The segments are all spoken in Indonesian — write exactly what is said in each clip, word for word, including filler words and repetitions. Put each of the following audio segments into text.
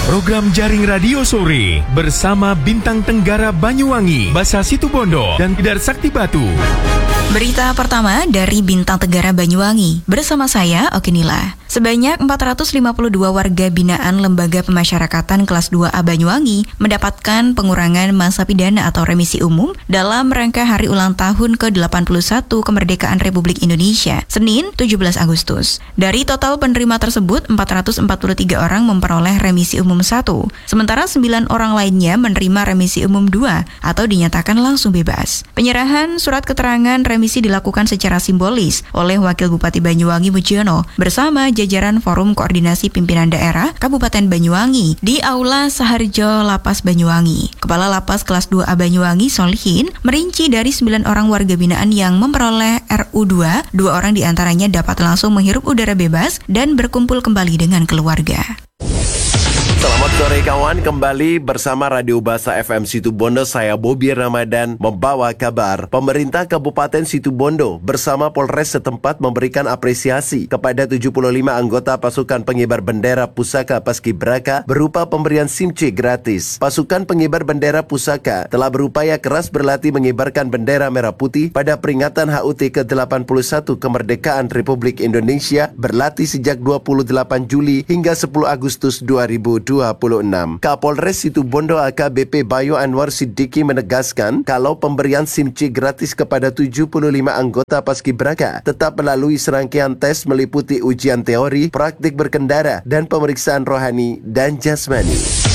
Program Jaring Radio Sore bersama Bintang Tenggara Banyuwangi, Basa Situbondo, dan Tidar Sakti Batu. Berita pertama dari Bintang Tenggara Banyuwangi. Bersama saya, Okinila. Sebanyak empat ratus lima puluh dua warga binaan Lembaga Pemasyarakatan Kelas dua A Banyuwangi mendapatkan pengurangan masa pidana atau remisi umum dalam rangka Hari Ulang Tahun ke delapan puluh satu Kemerdekaan Republik Indonesia, Senin tujuh belas Agustus. Dari total penerima tersebut, empat ratus empat puluh tiga orang memperoleh remisi umum satu, sementara sembilan orang lainnya menerima remisi umum dua atau dinyatakan langsung bebas. Penyerahan surat keterangan remisi dilakukan secara simbolis oleh Wakil Bupati Banyuwangi Mujiono bersama jajaran Forum Koordinasi Pimpinan Daerah Kabupaten Banyuwangi di Aula Saharjo Lapas Banyuwangi. Kepala Lapas Kelas dua A Banyuwangi, Solihin, merinci dari sembilan orang warga binaan yang memperoleh R U dua, dua orang diantaranya dapat langsung menghirup udara bebas dan berkumpul kembali dengan keluarga. Selamat sore kawan, kembali bersama Radio Basa F M Situbondo. Saya Bobi Ramadan membawa kabar. Pemerintah Kabupaten Situbondo bersama Polres setempat memberikan apresiasi kepada tujuh puluh lima anggota pasukan pengibar bendera pusaka Paskibraka berupa pemberian SIM C gratis. Pasukan pengibar bendera pusaka telah berupaya keras berlatih mengibarkan bendera merah putih pada peringatan H U T ke delapan puluh satu Kemerdekaan Republik Indonesia, berlatih sejak dua puluh delapan Juli hingga sepuluh Agustus dua ribu dua puluh enam. Kapolres Situbondo A K B P Bayu Anwar Siddiqui menegaskan kalau pemberian SIM C gratis kepada tujuh puluh lima anggota Paskibraka tetap melalui serangkaian tes meliputi ujian teori, praktik berkendara, dan pemeriksaan rohani dan jasmani.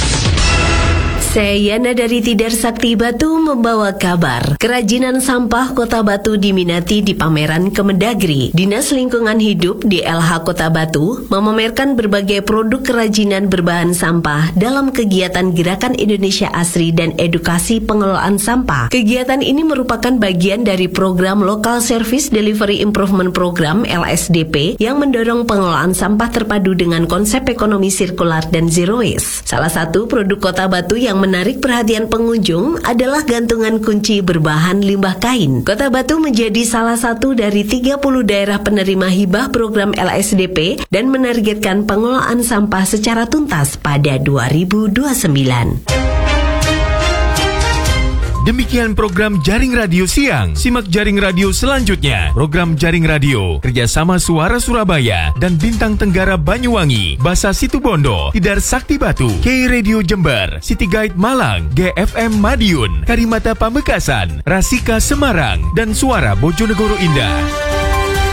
Saya Yana dari Tidar Sakti Batu membawa kabar. Kerajinan sampah Kota Batu diminati di pameran Kemendagri. Dinas Lingkungan Hidup D L H Kota Batu memamerkan berbagai produk kerajinan berbahan sampah dalam kegiatan Gerakan Indonesia Asri dan Edukasi Pengelolaan Sampah. Kegiatan ini merupakan bagian dari program Local Service Delivery Improvement Program L S D P yang mendorong pengelolaan sampah terpadu dengan konsep ekonomi sirkular dan zero waste. Salah satu produk Kota Batu yang menarik perhatian pengunjung adalah gantungan kunci berbahan limbah kain. Kota Batu menjadi salah satu dari tiga puluh daerah penerima hibah program L S D P dan menargetkan pengelolaan sampah secara tuntas pada dua ribu dua puluh sembilan. Demikian program Jaring Radio Siang. Simak Jaring Radio selanjutnya. Program Jaring Radio kerjasama Suara Surabaya dan Bintang Tenggara Banyuwangi, Basa Situbondo, Tidar Sakti Batu, K Radio Jember, City Guide Malang, G F M Madiun, Karimata Pamekasan, Rasika Semarang, dan Suara Bojonegoro Indah.